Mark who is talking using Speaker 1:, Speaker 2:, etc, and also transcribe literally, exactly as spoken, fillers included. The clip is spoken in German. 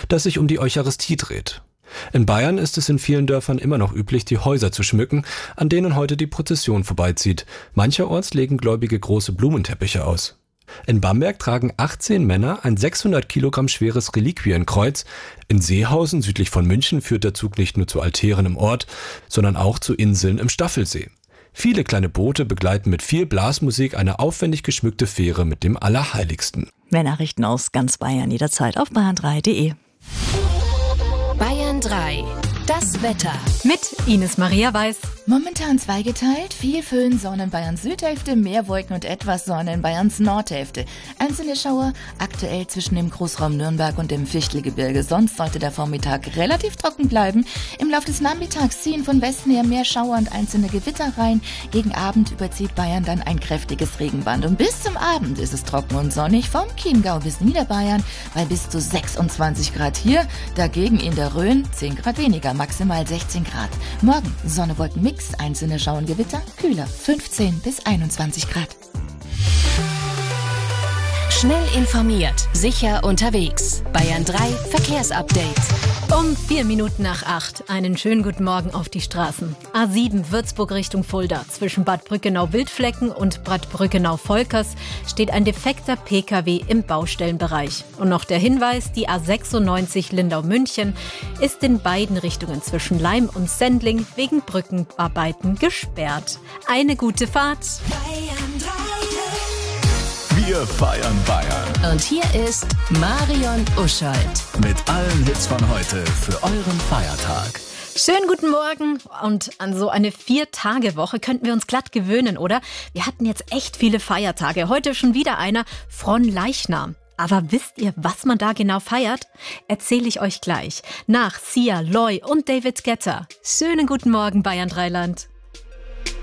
Speaker 1: das sich um die Eucharistie dreht. In Bayern ist es in vielen Dörfern immer noch üblich, die Häuser zu schmücken, an denen heute die Prozession vorbeizieht. Mancherorts legen Gläubige große Blumenteppiche aus. In Bamberg tragen achtzehn Männer ein sechshundert Kilogramm schweres Reliquienkreuz. In Seehausen südlich von München führt der Zug nicht nur zu Altären im Ort, sondern auch zu Inseln im Staffelsee. Viele kleine Boote begleiten mit viel Blasmusik eine aufwendig geschmückte Fähre mit dem Allerheiligsten.
Speaker 2: Mehr Nachrichten aus ganz Bayern jederzeit auf bayern drei punkt de.
Speaker 3: Bayern drei. Das Wetter.
Speaker 4: Mit Ines Maria Weiß.
Speaker 5: Momentan zweigeteilt, viel Föhn, Sonne in Bayerns Südhälfte, mehr Wolken und etwas Sonne in Bayerns Nordhälfte. Einzelne Schauer aktuell zwischen dem Großraum Nürnberg und dem Fichtelgebirge. Sonst sollte der Vormittag relativ trocken bleiben. Im Laufe des Nachmittags ziehen von Westen her mehr Schauer und einzelne Gewitter rein. Gegen Abend überzieht Bayern dann ein kräftiges Regenband. Und bis zum Abend ist es trocken und sonnig vom Chiemgau bis Niederbayern bei bis zu sechsundzwanzig Grad hier. Dagegen in der Rhön zehn Grad weniger, maximal sechzehn Grad. Morgen Sonne, Wolken, Mix, einzelne Schauer und Gewitter, kühler fünfzehn bis einundzwanzig Grad.
Speaker 3: Schnell informiert, sicher unterwegs. Bayern drei Verkehrsupdate.
Speaker 4: Um vier Minuten nach acht. Einen schönen guten Morgen auf die Straßen. A sieben Würzburg Richtung Fulda. Zwischen Bad Brückenau-Wildflecken und Bad Brückenau-Volkers steht ein defekter Pkw im Baustellenbereich. Und noch der Hinweis, die A sechsundneunzig Lindau-München ist in beiden Richtungen zwischen Laim und Sendling wegen Brückenarbeiten gesperrt. Eine gute Fahrt.
Speaker 6: Wir feiern Bayern.
Speaker 3: Und hier ist Marion Uschold.
Speaker 6: Mit allen Hits von heute für euren Feiertag.
Speaker 4: Schönen guten Morgen. Und an so eine Vier-Tage-Woche könnten wir uns glatt gewöhnen, oder? Wir hatten jetzt echt viele Feiertage. Heute schon wieder einer, Fronleichnam. Aber wisst ihr, was man da genau feiert? Erzähle ich euch gleich. Nach Sia, Loy und David Guetta. Schönen guten Morgen, Bayern Dreiland.